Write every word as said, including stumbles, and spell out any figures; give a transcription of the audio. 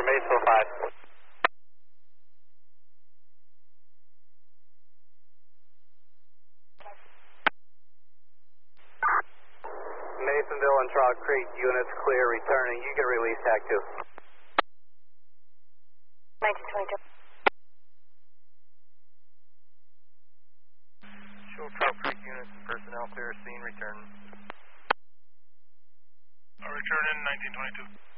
Maysville five. Masonville and Trog Creek units clear, returning. You can release T A C two. nineteen twenty-two. Show Trog Creek units and personnel clear scene, return. I'll return in nineteen twenty-two.